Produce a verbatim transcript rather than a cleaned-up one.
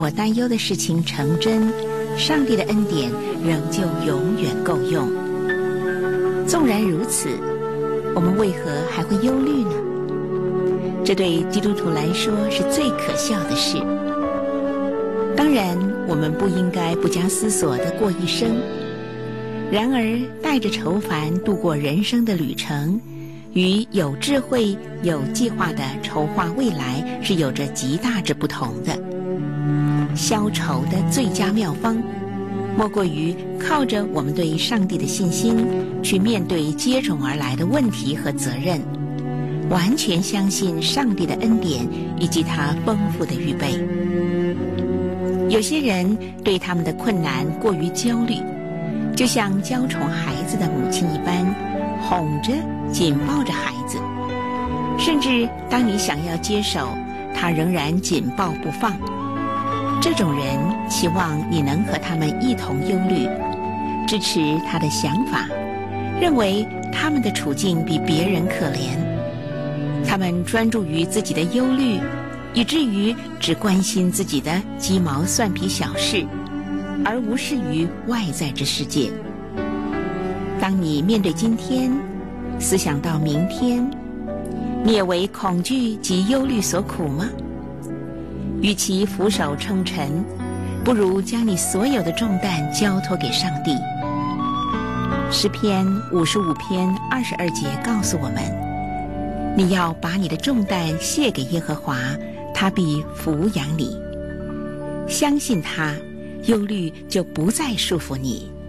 我担忧的事情成真，上帝的恩典仍旧永远够用。纵然如此，我们为何还会忧虑呢？这对基督徒来说是最可笑的事。当然，我们不应该不加思索地过一生。然而，带着愁烦度过人生的旅程，与有智慧、有计划的筹划未来是有着极大之不同的。消愁的最佳妙方，莫过于靠着我们对上帝的信心，去面对接踵而来的问题和责任，完全相信上帝的恩典以及他丰富的预备。有些人对他们的困难过于焦虑，就像娇宠孩子的母亲一般，哄着紧抱着孩子，甚至当你想要接手，他仍然紧抱不放。这种人期望你能和他们一同忧虑，支持他的想法，认为他们的处境比别人可怜。他们专注于自己的忧虑，以至于只关心自己的鸡毛蒜皮小事，而无视于外在之世界。当你面对今天，思想到明天，你也为恐惧及忧虑所苦吗？与其俯首称臣，不如将你所有的重担交托给上帝。诗篇五十五篇二十二节告诉我们，你要把你的重担卸给耶和华，他必抚养你。相信他，忧虑就不再束缚你。